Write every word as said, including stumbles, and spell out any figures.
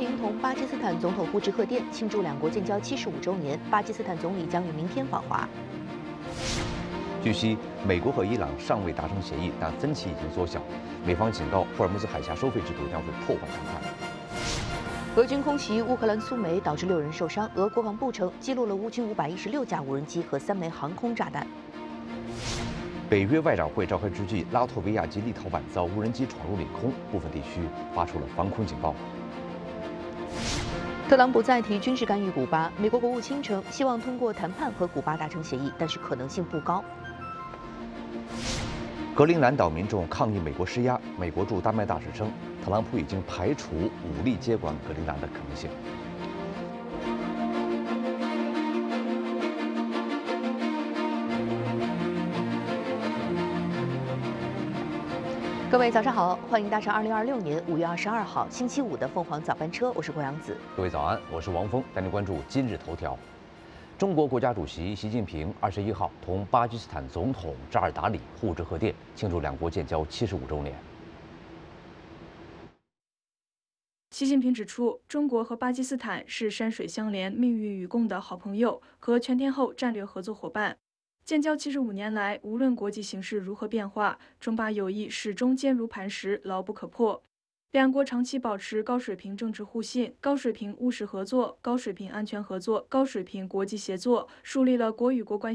平同巴基斯坦总统互致贺电，庆祝两国建交七十五周年。巴基斯坦总理将于明天访华。 据悉，美国和伊朗尚未达成协议，但分歧已经缩小。美方警告，霍尔木兹海峡收费制度将会破坏谈判。 俄军空袭乌克兰苏梅，导致六人受伤。俄国防部称，击落了乌军五百一十六架无人机和三枚航空炸弹。 北约外长会召开之际，拉脱维亚及立陶宛遭无人机闯入领空，部分地区发出了防空警报。 特朗普再提军事干预古巴，美国国务卿称希望通过谈判和古巴达成协议，但是可能性不高。 格陵兰岛民众抗议美国施压，美国驻丹麦大使称，特朗普已经排除武力接管格陵兰的可能性。 各位早上好，欢迎搭乘二零二六年五月二十二号星期五的凤凰早班车，我是郭阳子。 各位早安，我是王峰，带您关注今日头条。中国国家主席习近平二十一号同巴基斯坦总统扎尔达里互致贺电，庆祝两国建交七十五周年。 习近平指出，中国和巴基斯坦是山水相连、命运与共的好朋友和全天候战略合作伙伴。 建交七十五年来，无论国际形势如何变化，中巴友谊始终坚如磐石，牢不可破。两国长期保持高水平政治互信、高水平务实合作、高水平安全合作、高水平国际协作，树立了国与国关系。